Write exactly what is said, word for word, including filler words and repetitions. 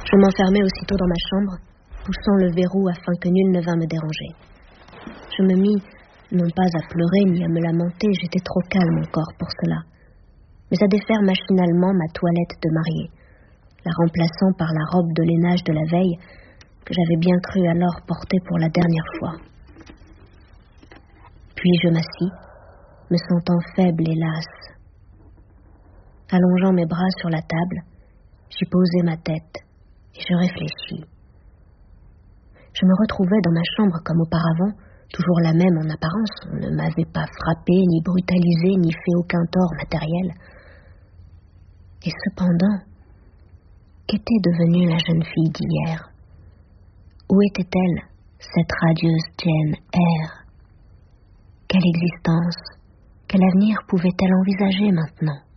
Je m'enfermai aussitôt dans ma chambre, poussant le verrou afin que nul ne vînt me déranger. Je me mis, non pas à pleurer ni à me lamenter, j'étais trop calme encore pour cela, mais à défaire machinalement ma toilette de mariée, la remplaçant par la robe de lainage de la veille que j'avais bien cru alors porter pour la dernière fois. Puis je m'assis, me sentant faible et lasse. Allongeant mes bras sur la table, j'y posai ma tête et je réfléchis. Je me retrouvais dans ma chambre comme auparavant, toujours la même en apparence. On ne m'avait pas frappé, ni brutalisé, ni fait aucun tort matériel. Et cependant, qu'était devenue la jeune fille d'hier? Où était-elle, cette radieuse Jane Eyre? Quelle existence, quel avenir pouvait-elle envisager maintenant?